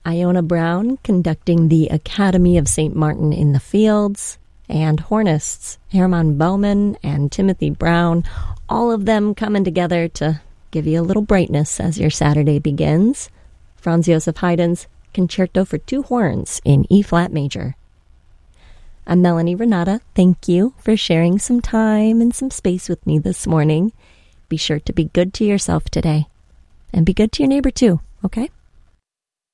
Iona Brown conducting the Academy of St. Martin in the Fields, and hornists Hermann Baumann and Timothy Brown, all of them coming together to give you a little brightness as your Saturday begins. Franz Joseph Haydn's Concerto for Two Horns in E-flat major. I'm Melanie Renata. Thank you for sharing some time and some space with me this morning. Be sure to be good to yourself today, and be good to your neighbor too, okay?